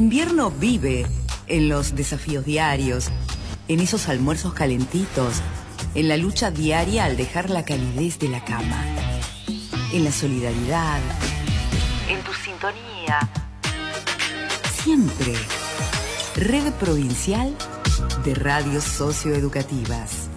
invierno vive en los desafíos diarios, en esos almuerzos calentitos, en la lucha diaria al dejar la calidez de la cama, en la solidaridad, en tu sintonía. Siempre. Red Provincial de Radios Socioeducativas.